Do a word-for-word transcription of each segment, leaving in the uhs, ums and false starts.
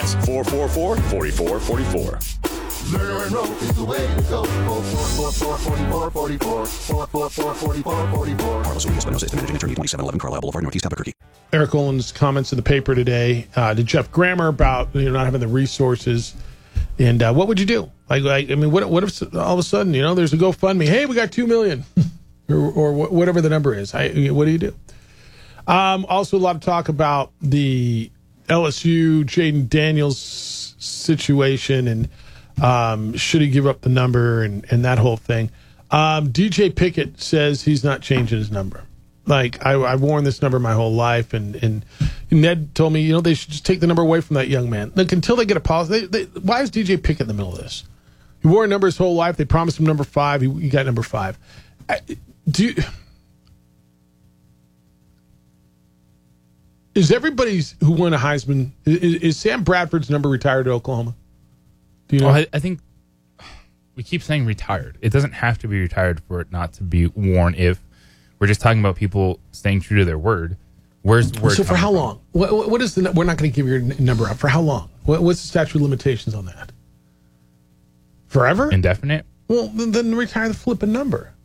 That's four four four, four four four four. Lerner and Rowe is the way to go. four four four, four four four four. four four four, four four four four. Carlos Ruiz Espinosa is managing attorney, twenty-seven eleven Carlisle Boulevard, Northeast Albuquerque. Eric Olin's comments in the paper today uh, to Jeff Grammer about you know not having the resources, and uh, what would you do? Like, like, I mean, what what if all of a sudden you know there's a GoFundMe? Hey, we got two million, or, or whatever the number is. I, what do you do? Um, also, a lot of talk about the L S U Jaden Daniels situation and um, should he give up the number and, and that whole thing. Um, D J Pickett says he's not changing his number. Like, I, I've worn this number my whole life, and, and Ned told me, you know, they should just take the number away from that young man. Look, until they get a policy, they, they, why is D J Pickett in the middle of this? He wore a number his whole life. They promised him number five. He, he got number five. I, do you, is everybody's who won a Heisman, is, is Sam Bradford's number retired at Oklahoma? Do you know? Well, I, I think we keep saying retired. It doesn't have to be retired for it not to be worn if we're just talking about people staying true to their word. Where's the word? So for how from? long? What, what is the? We're not going to give your n- number up. For how long? What, what's the statute of limitations on that? Forever? Indefinite? Well, then, then retire the flipping number.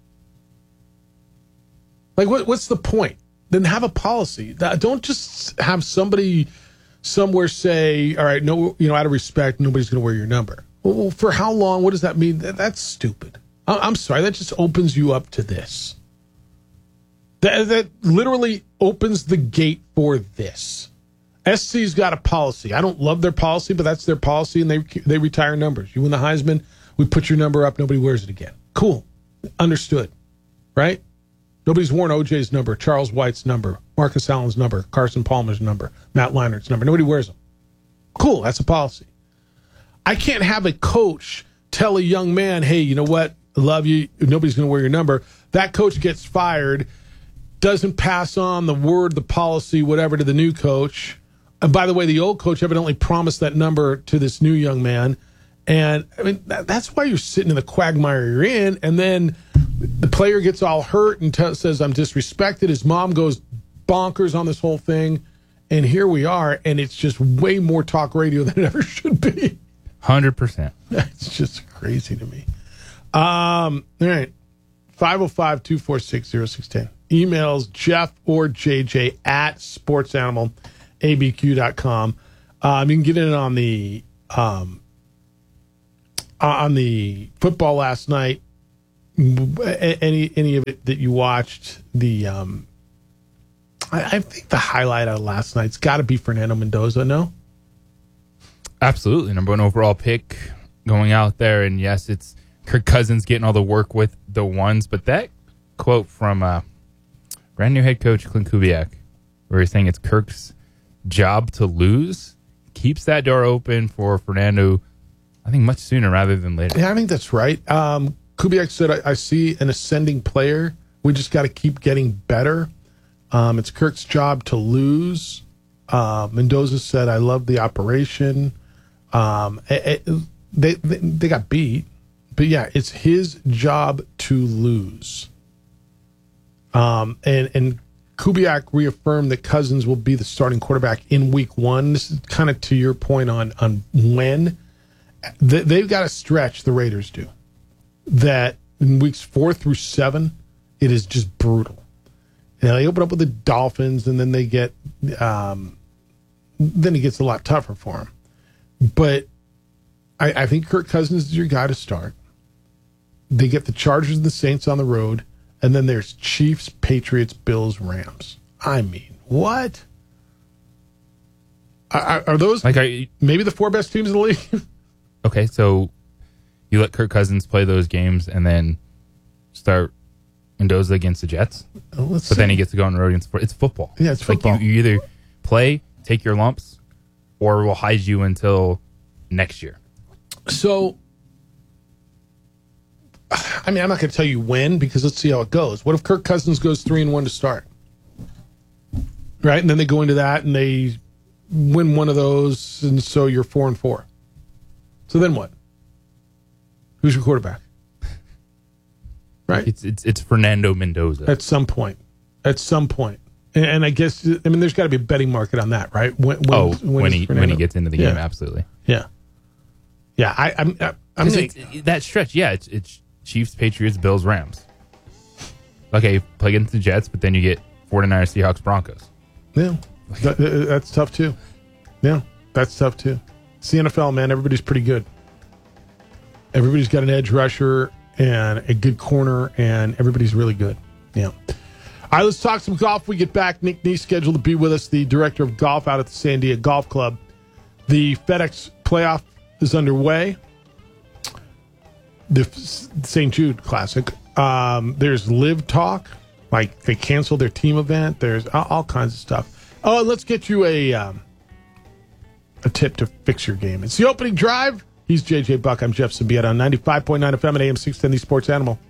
Like, what? What's the point? Then have a policy. Don't just have somebody somewhere say, "All right, no, you know, out of respect, nobody's going to wear your number." Well, for how long? What does that mean? That, that's stupid. I, I'm sorry. That just opens you up to this. That, that literally opens the gate for this. S C's got a policy. I don't love their policy, but that's their policy, and they they retire numbers. You win the Heisman, we put your number up, nobody wears it again. Cool. Understood. Right? Nobody's worn O J's number, Charles White's number, Marcus Allen's number, Carson Palmer's number, Matt Leinert's number. Nobody wears them. Cool. That's a policy. I can't have a coach tell a young man, hey, you know what? I love you. Nobody's going to wear your number. That coach gets fired, doesn't pass on the word, the policy, whatever, to the new coach. And by the way, the old coach evidently promised that number to this new young man. And I mean, that, that's why you're sitting in the quagmire you're in. And then the player gets all hurt and t- says, I'm disrespected. His mom goes bonkers on this whole thing. And here we are. And it's just way more talk radio than it ever should be. one hundred percent. That's just crazy to me. Um, all right. five oh five, two four six, oh six one oh. Emails Jeff or J J at sportsanimal a b q dot com. Um, you can get in on the um, on the football last night. Any any of it that you watched, the um, I, I think the highlight of last night's got to be Fernando Mendoza. No, absolutely, number one overall pick going out there, and yes, it's Kirk Cousins getting all the work with the ones. But that quote from uh, brand new head coach Clint Kubiak, where he's saying it's Kirk's job to lose, keeps that door open for Fernando, I think, much sooner rather than later. Yeah, I think that's right. Um, Kubiak said, I, I see an ascending player. We just got to keep getting better. Um, it's Kirk's job to lose. Uh, Mendoza said, I love the operation. Um, it, it, they, they they got beat. But, yeah, it's his job to lose. Um, and, and Kubiak reaffirmed that Cousins will be the starting quarterback in week one. This is kind of to your point on, on when. They, they've got to stretch, the Raiders do. That in weeks four through seven, it is just brutal. You know, they open up with the Dolphins, and then they get, um, then it gets a lot tougher for them. But I, I think Kirk Cousins is your guy to start. They get the Chargers and the Saints on the road, and then there's Chiefs, Patriots, Bills, Rams. I mean, what? Are, are those like are, maybe the four best teams in the league? Okay, so you let Kirk Cousins play those games and then start Mendoza against the Jets, Well, let's but see. then he gets to go on the road against. It's football. Yeah, it's football. Like you, you either play, take your lumps, or we'll hide you until next year. So, I mean, I'm not going to tell you when, because let's see how it goes. What if Kirk Cousins goes three and one to start, right? And then they go into that and they win one of those, and so you're four and four. So then what? Who's your quarterback? Right? It's it's it's Fernando Mendoza. At some point. At some point. And, and I guess I mean there's got to be a betting market on that, right? When, when, oh, when he Fernando? when he gets into the Yeah. game, absolutely. Yeah, yeah. I, I'm I, I'm 'Cause saying, it's- that stretch, yeah, it's, it's Chiefs, Patriots, Bills, Rams. Okay, play against the Jets, but then you get 49ers, Seahawks, Broncos. yeah, that, that's tough too. Yeah, that's tough too. It's the N F L, man. Everybody's pretty good. Everybody's got an edge rusher and a good corner, and everybody's really good. Yeah. All right, let's talk some golf. We get back. Nick Neese scheduled to be with us, the director of golf out at the Sandia Golf Club. The FedEx playoff is underway. The Saint Jude Classic. Um, there's Live Talk, like they canceled their team event. There's all, all kinds of stuff. Oh, and let's get you a um, a tip to fix your game. It's the opening drive. He's J J Buck. I'm Jeff Sabieta on ninety-five point nine F M and A M six ten, the Sports Animal.